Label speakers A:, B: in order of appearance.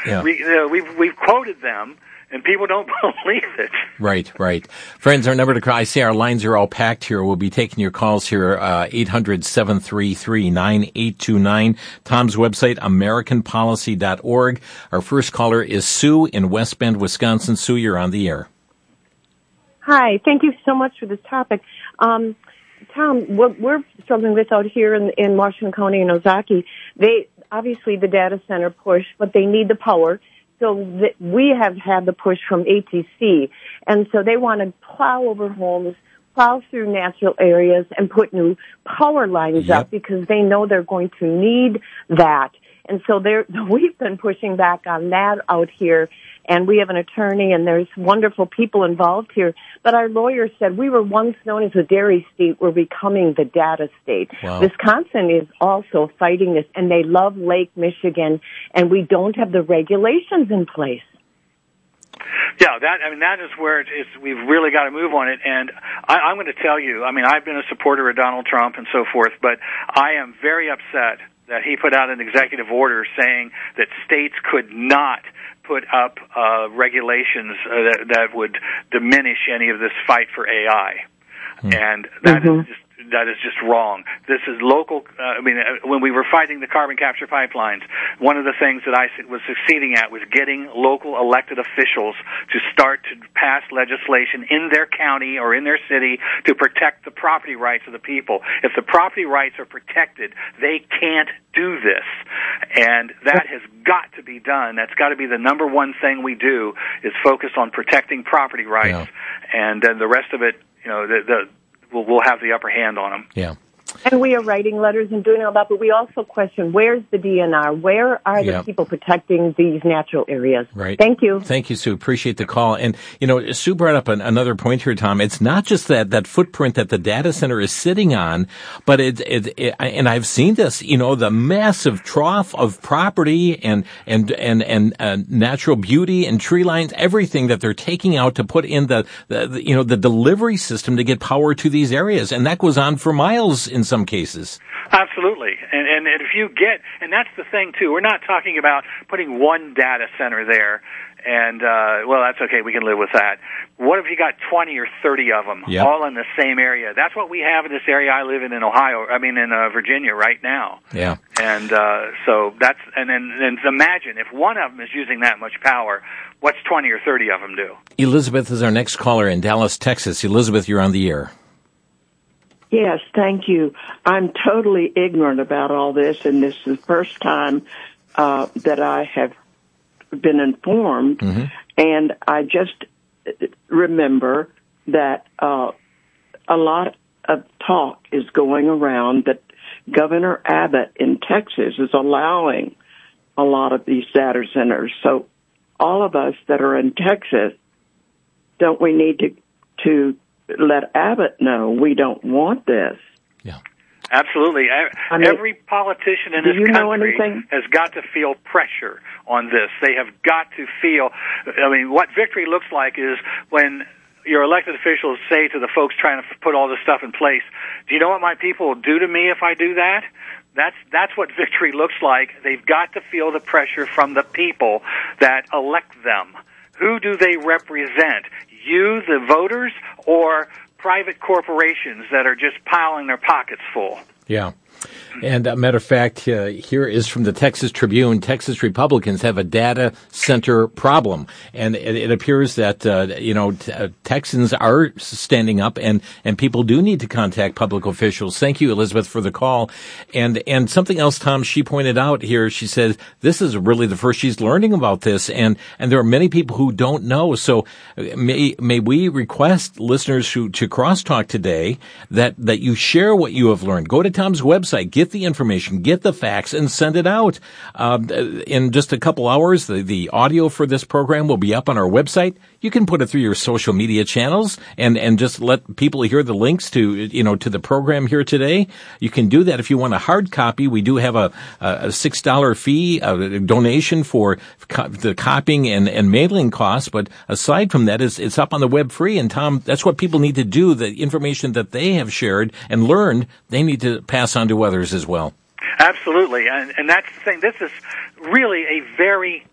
A: Yeah.
B: We've quoted them, and people don't believe it.
A: Right. Friends, our number to call, I see our lines are all packed here. We'll be taking your calls here, 800-733-9829. Tom's website, AmericanPolicy.org. Our first caller is Sue in West Bend, Wisconsin. Sue, you're on the air.
C: Hi, thank you so much for this topic. Tom, what we're struggling with out here in Washington County and Ozaki, obviously the data center push, but they need the power. So we have had the push from ATC, and so they want to plow over homes, plow through natural areas, and put new power lines up because they know they're going to need that. And so we've been pushing back on that out here, and we have an attorney, and there's wonderful people involved here. But our lawyer said we were once known as a dairy state. We're becoming the data state.
A: Wow.
C: Wisconsin is also fighting this, and they love Lake Michigan, and we don't have the regulations in place.
B: Yeah, that is where we've really got to move on it. And I'm going to tell you, I've been a supporter of Donald Trump and so forth, but I am very upset that he put out an executive order saying that states could not put up regulations that would diminish any of this fight for AI. And that is just wrong. This is local. When we were fighting the carbon capture pipelines, one of the things that I was succeeding at was getting local elected officials to start to pass legislation in their county or in their city to protect the property rights of the people. If the property rights are protected, they can't do this. And that has got to be done. That's got to be the number one thing we do, is focus on protecting property rights. And then the rest of it, we'll have the upper hand on them.
A: Yeah.
C: And we are writing letters and doing all that, but we also question, where's the DNR? Where are the people protecting these natural areas?
A: Right.
C: Thank you.
A: Thank you, Sue. Appreciate the call. And, Sue brought up another point here, Tom. It's not just that footprint that the data center is sitting on, but and I've seen this, the massive trough of property and natural beauty and tree lines, everything that they're taking out to put in the delivery system to get power to these areas. And that goes on for miles in some cases.
B: Absolutely. And if you and that's the thing too, we're not talking about putting one data center there and, that's okay, we can live with that. What if you got 20 or 30 of them all in the same area? That's what we have in this area I live in Virginia right now.
A: Yeah.
B: And, then imagine if one of them is using that much power, what's 20 or 30 of them do?
A: Elizabeth is our next caller in Dallas, Texas. Elizabeth, you're on the air.
D: Yes, thank you. I'm totally ignorant about all this, and this is the first time that I have been informed. Mm-hmm. And I just remember that a lot of talk is going around that Governor Abbott in Texas is allowing a lot of these data centers. So all of us that are in Texas, don't we need to let Abbott know we don't want this?
A: Yeah.
B: Absolutely. Every politician in this country has got to feel pressure on this. They have got to feel, what victory looks like is when your elected officials say to the folks trying to put all this stuff in place, do you know what my people will do to me if I do that? That's what victory looks like. They've got to feel the pressure from the people that elect them. Who do they represent? You, the voters, or private corporations that are just piling their pockets full?
A: Yeah. And a matter of fact, here is from the Texas Tribune. Texas Republicans have a data center problem. And it appears that, Texans are standing up and people do need to contact public officials. Thank you, Elizabeth, for the call. And something else, Tom, she pointed out here, she says this is really the first she's learning about this. And there are many people who don't know. So may we request listeners to crosstalk today that you share what you have learned. Go to Tom's website, get the information, get the facts, and send it out. In just a couple hours, the audio for this program will be up on our website. You can put it through your social media channels and just let people hear the links to the program here today. You can do that if you want a hard copy. We do have a $6 fee, a donation for the copying and mailing costs. But aside from that, it's up on the web free. And Tom, that's what people need to do. The information that they have shared and learned, they need to pass on to others as well.
B: Absolutely. And that's the thing. This is really a very